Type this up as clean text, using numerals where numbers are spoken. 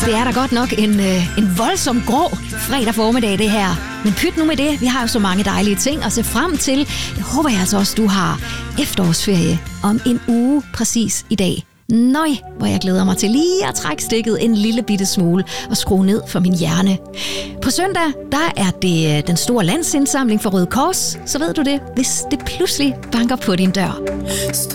Det er da godt nok en voldsom grå fredag formiddag, det her. Men pyt nu med det. Vi har jo så mange dejlige ting at se frem til. Jeg håber altså også, du har efterårsferie om en uge præcis i dag. Nøj, hvor jeg glæder mig til lige at trække stikket en lille bitte smule og skrue ned for min hjerne. På søndag, der er det den store landsindsamling for Røde Kors. Så ved du det, hvis det pludselig banker på din dør.